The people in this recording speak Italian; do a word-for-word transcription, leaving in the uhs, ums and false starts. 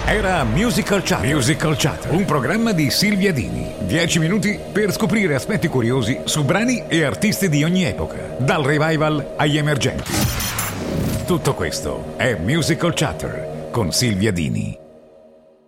Era Musical Chatter. Musical Chatter, un programma di Silvia Dini. Dieci minuti per scoprire aspetti curiosi su brani e artisti di ogni epoca, dal revival agli emergenti. Tutto questo è Musical Chatter con Silvia Dini.